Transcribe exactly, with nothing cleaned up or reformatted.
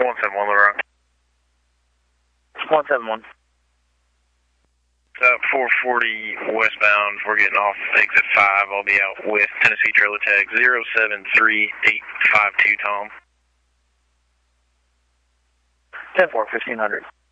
one seven one, Little Rock. one seven one. Uh, four forty westbound. We're getting off exit five. I'll be out with Tennessee Trailer Tag zero seven three eight five two, Tom. ten four, fifteen hundred.